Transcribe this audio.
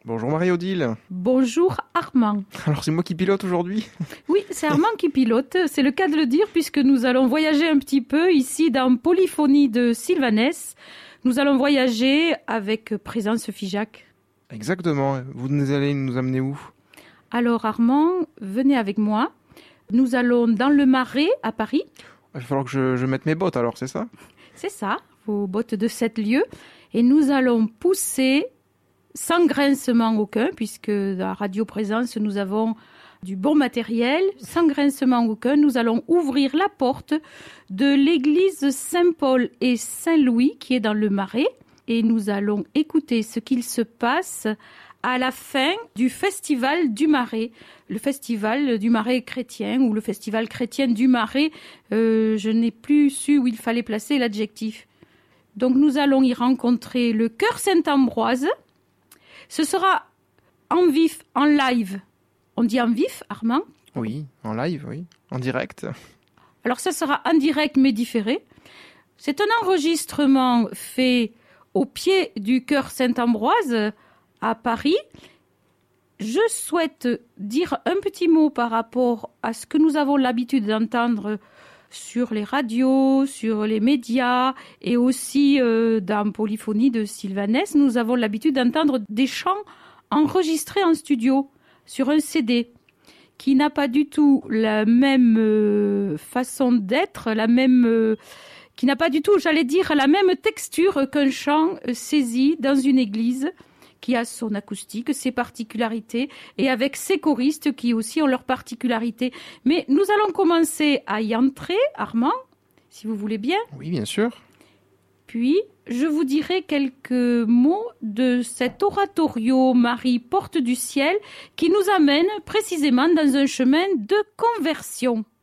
Bonjour Marie-Odile. Bonjour Armand. Alors c'est moi qui pilote aujourd'hui ? Oui, c'est Armand qui pilote, c'est le cas de le dire puisque nous allons voyager un petit peu ici dans Polyphonie de Sylvanès. Nous allons voyager avec Présence Figeac. Exactement, vous allez nous amener où ? Alors Armand, venez avec moi. Nous allons dans le Marais à Paris. Il va falloir que je mette mes bottes alors, c'est ça ? C'est ça, vos bottes de 7 lieues. Et nous allons pousser sans grincement aucun, puisque à Radio Présence, nous avons du bon matériel. Sans grincement aucun, nous allons ouvrir la porte de l'église Saint-Paul et Saint-Louis, qui est dans le Marais. Et nous allons écouter ce qu'il se passe à la fin du festival du Marais. Le festival du Marais chrétien ou le festival chrétien du Marais, je n'ai plus su où il fallait placer l'adjectif. Donc nous allons y rencontrer le chœur Saint-Ambroise. Ce sera en vif, en live. On dit en vif, Armand ? Oui, en live, oui, en direct. Alors ça sera en direct mais différé. C'est un enregistrement fait au pied du chœur Saint-Ambroise à Paris. Je souhaite dire un petit mot par rapport à ce que nous avons l'habitude d'entendre sur les radios, sur les médias et aussi dans Polyphonie de Sylvanès. Nous avons l'habitude d'entendre des chants enregistrés en studio sur un CD qui n'a pas du tout la même façon d'être, qui n'a pas du tout, j'allais dire, la même texture qu'un chant saisi dans une église qui a son acoustique, ses particularités, et avec ses choristes qui aussi ont leurs particularités. Mais nous allons commencer à y entrer, Armand, si vous voulez bien. Oui, bien sûr. Puis, je vous dirai quelques mots de cet oratorio Marie Porte du Ciel qui nous amène précisément dans un chemin de conversion.